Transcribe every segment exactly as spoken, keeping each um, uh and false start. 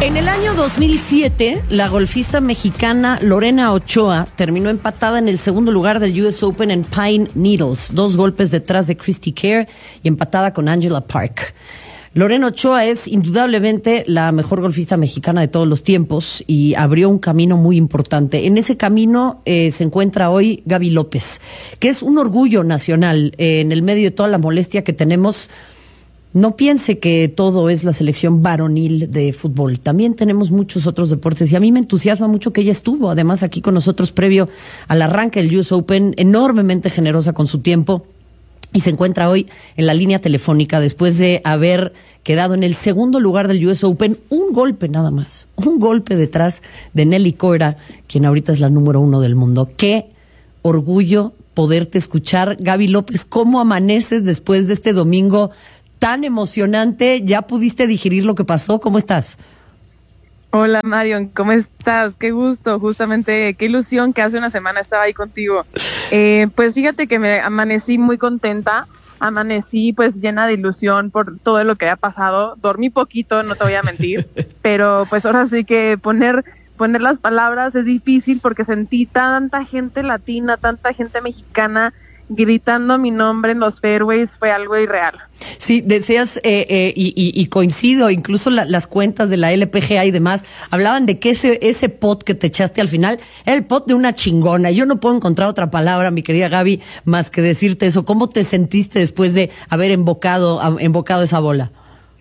En el año dos mil siete, la golfista mexicana Lorena Ochoa terminó empatada en el segundo lugar del U S Open en Pine Needles, dos golpes detrás de Christy Kerr y empatada con Angela Park. Lorena Ochoa es indudablemente la mejor golfista mexicana de todos los tiempos y abrió un camino muy importante. En ese camino eh, se encuentra hoy Gaby López, que es un orgullo nacional eh, en el medio de toda la molestia que tenemos. No piense que todo es la selección varonil de fútbol. También tenemos muchos otros deportes y a mí me entusiasma mucho que ella estuvo, además, aquí con nosotros previo al arranque del U S Open, enormemente generosa con su tiempo. Y se encuentra hoy en la línea telefónica después de haber quedado en el segundo lugar del U S Open, un golpe nada más, un golpe detrás de Nelly Korda, quien ahorita es la número uno del mundo. Qué orgullo poderte escuchar, Gaby López. ¿Cómo amaneces después de este domingo tan emocionante? ¿Ya pudiste digerir lo que pasó? ¿Cómo estás? Hola Marion, ¿cómo estás? Qué gusto, justamente, qué ilusión que hace una semana estaba ahí contigo. Eh, pues fíjate que me amanecí muy contenta, amanecí pues llena de ilusión por todo lo que había pasado. Dormí poquito, no te voy a mentir, pero pues ahora sí que poner, poner las palabras es difícil porque sentí tanta gente latina, tanta gente mexicana gritando mi nombre en los fairways, fue algo irreal. Sí, deseas, eh, eh, y, y, y coincido, incluso la, las cuentas de la L P G A y demás, hablaban de que ese, ese pot que te echaste al final, era el pot de una chingona. Yo no puedo encontrar otra palabra, mi querida Gaby, más que decirte eso. ¿Cómo te sentiste después de haber embocado, embocado esa bola?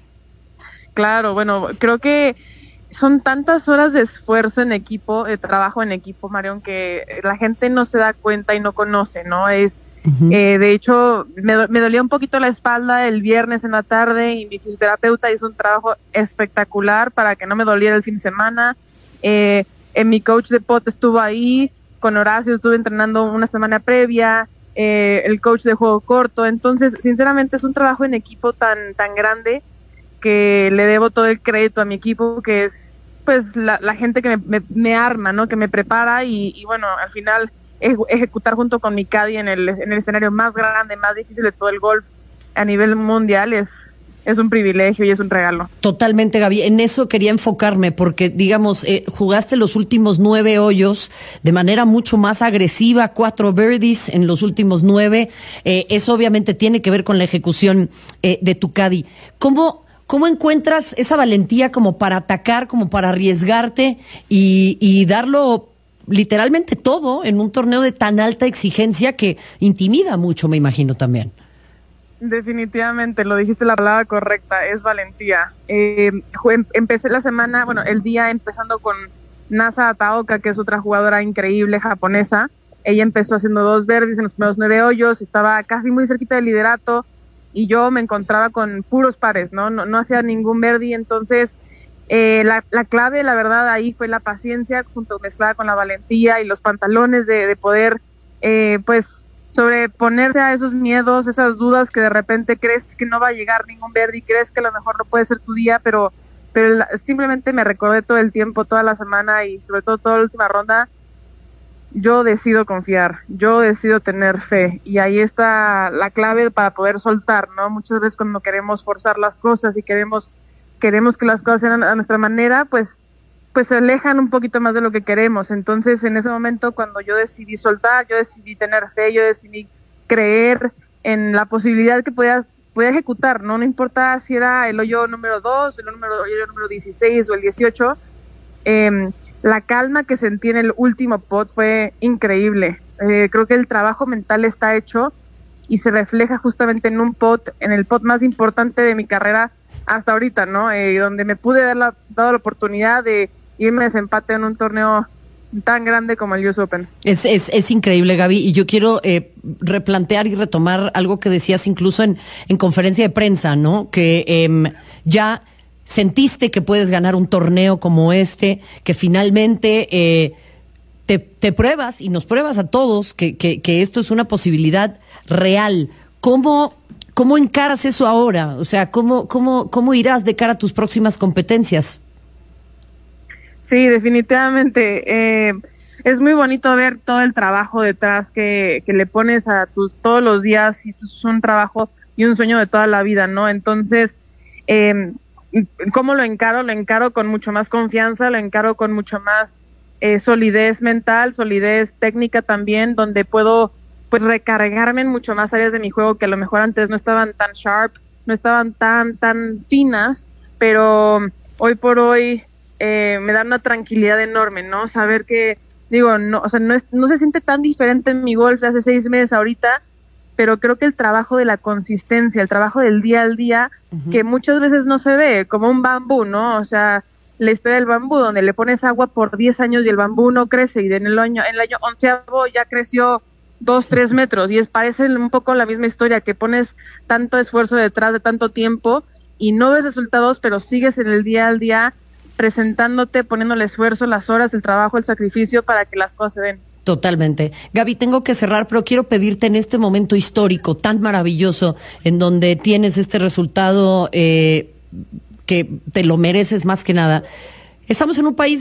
Claro, bueno, creo que son tantas horas de esfuerzo en equipo, de trabajo en equipo, Marion, que la gente no se da cuenta y no conoce, ¿no? Es Uh-huh. Eh, de hecho, me, me dolía un poquito la espalda el viernes en la tarde y mi fisioterapeuta hizo un trabajo espectacular para que no me doliera el fin de semana. Eh, eh, mi coach de pot estuvo ahí, con Horacio estuve entrenando una semana previa, eh, el coach de juego corto. Entonces, sinceramente, es un trabajo en equipo tan, tan grande que le debo todo el crédito a mi equipo, que es pues la, la gente que me, me, me arma, ¿no? Que me prepara y, y bueno, al final ejecutar junto con mi caddy en el, en el escenario más grande, más difícil de todo el golf a nivel mundial es, es un privilegio y es un regalo. Totalmente, Gaby. En eso quería enfocarme porque, digamos, eh, jugaste los últimos nueve hoyos de manera mucho más agresiva, cuatro birdies en los últimos nueve. Eh, eso obviamente tiene que ver con la ejecución eh, de tu caddy. ¿Cómo... ¿Cómo encuentras esa valentía como para atacar, como para arriesgarte y, y darlo literalmente todo en un torneo de tan alta exigencia que intimida mucho, me imagino también? Definitivamente, lo dijiste la palabra correcta, es valentía. Eh, empecé la semana, bueno, el día empezando con Nasa Ataoka, que es otra jugadora increíble japonesa. Ella empezó haciendo dos birdies en los primeros nueve hoyos, estaba casi muy cerquita del liderato y yo me encontraba con puros pares, ¿no? No, no hacía ningún birdie, entonces... Eh, la, la clave, la verdad, ahí fue la paciencia, junto mezclada con la valentía y los pantalones de, de poder, eh, pues, sobreponerse a esos miedos, esas dudas que de repente crees que no va a llegar ningún birdie, crees que a lo mejor no puede ser tu día, pero, pero la, simplemente me recordé todo el tiempo, toda la semana y sobre todo toda la última ronda, yo decido confiar, yo decido tener fe y ahí está la clave para poder soltar, ¿no? Muchas veces cuando queremos forzar las cosas y queremos queremos que las cosas sean a nuestra manera, pues, pues se alejan un poquito más de lo que queremos. Entonces, en ese momento, cuando yo decidí soltar, yo decidí tener fe, yo decidí creer en la posibilidad que podía, podía ejecutar, ¿no? No importa si era el hoyo número dos, el número, el hoyo número dieciséis o el dieciocho, eh, la calma que sentí en el último pot fue increíble. Eh, creo que el trabajo mental está hecho y se refleja justamente en un pot, en el pot más importante de mi carrera hasta ahorita, ¿no? Eh, donde me pude dar la, dar la oportunidad de irme a desempate en un torneo tan grande como el U S Open. Es, es, es increíble, Gaby, y yo quiero eh, replantear y retomar algo que decías incluso en, en conferencia de prensa, ¿no? Que eh, ya sentiste que puedes ganar un torneo como este, que finalmente eh, te, te pruebas y nos pruebas a todos que, que, que esto es una posibilidad real. ¿Cómo... ¿Cómo encaras eso ahora? O sea, ¿cómo, cómo, cómo irás de cara a tus próximas competencias? Sí, definitivamente. Eh, es muy bonito ver todo el trabajo detrás que, que le pones a tus todos los días y esto es un trabajo y un sueño de toda la vida, ¿no? Entonces, eh, ¿cómo lo encaro? Lo encaro con mucho más confianza, lo encaro con mucho más eh, solidez mental, solidez técnica también, donde puedo pues recargarme en mucho más áreas de mi juego que a lo mejor antes no estaban tan sharp, no estaban tan, tan finas, pero hoy por hoy eh, me da una tranquilidad enorme, ¿no? Saber que, digo, no, o sea, no, es, no se siente tan diferente en mi golf de hace seis meses ahorita, pero creo que el trabajo de la consistencia, el trabajo del día al día, uh-huh. que muchas veces no se ve, como un bambú, ¿no? O sea, la historia del bambú, donde le pones agua por diez años y el bambú no crece, y en el año, en el año onceavo ya creció dos, tres metros, y es parece un poco la misma historia, que pones tanto esfuerzo detrás de tanto tiempo y no ves resultados, pero sigues en el día al día presentándote, poniendo el esfuerzo, las horas, el trabajo, el sacrificio para que las cosas se den. Totalmente. Gaby, tengo que cerrar, pero quiero pedirte en este momento histórico tan maravilloso, en donde tienes este resultado eh, que te lo mereces más que nada. Estamos en un país